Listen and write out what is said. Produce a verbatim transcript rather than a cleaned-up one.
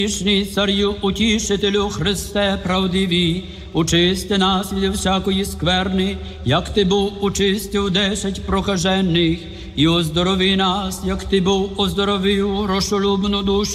Вічний Царю, утішителю, Христе правдиві, очисти нас від всякої скверни, як Ти був очистив десять прокажених, і оздорови нас, як Ти був оздоровив грошолюбну душу